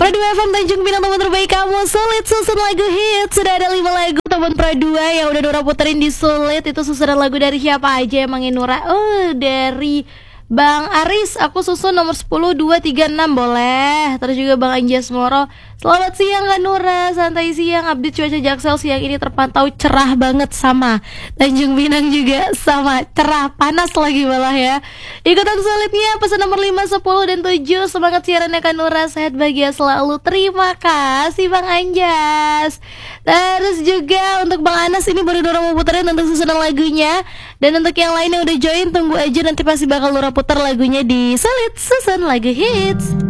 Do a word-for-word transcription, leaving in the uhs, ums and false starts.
Dua F M Tanjung Pinang, teman terbaik kamu. Sulit susun lagu hit. Sudah ada lima lagu teman Pro dua yang udah Nura puterin di Sulit. Itu susunan lagu dari siapa aja emangnya Nura? Oh, dari Bang Aris. Aku susun nomor sepuluh, dua, tiga, enam boleh. Terus juga Bang Anjas Moro. Selamat siang Kak Nura, santai siang. Update cuaca Jaksel siang ini terpantau cerah banget, sama Tanjung Pinang juga sama cerah, panas lagi malah ya. Ikutan Sulitnya pesan nomor lima, sepuluh, dan tujuh. Semangat siarannya Kak Nura, sehat bahagia selalu. Terima kasih Bang Anjas. Terus juga untuk Bang Anas, ini baru Nura mau puterin untuk susunan lagunya. Dan untuk yang lainnya udah join, tunggu aja nanti pasti bakal Nura putar lagunya di Sulit Susun Lagu Hits.